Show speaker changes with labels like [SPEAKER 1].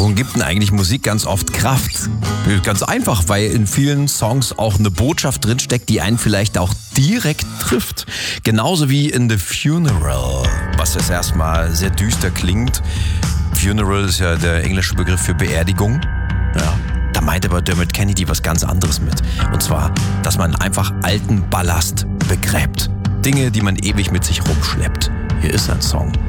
[SPEAKER 1] Worin gibt denn eigentlich Musik ganz oft Kraft? Ganz einfach, weil in vielen Songs auch eine Botschaft drinsteckt, die einen vielleicht auch direkt trifft. Genauso wie in The Funeral, was jetzt erstmal sehr düster klingt. Funeral ist ja der englische Begriff für Beerdigung. Ja, da meint aber Dermot Kennedy was ganz anderes mit. Und zwar, dass man einfach alten Ballast begräbt. Dinge, die man ewig mit sich rumschleppt. Hier ist ein Song.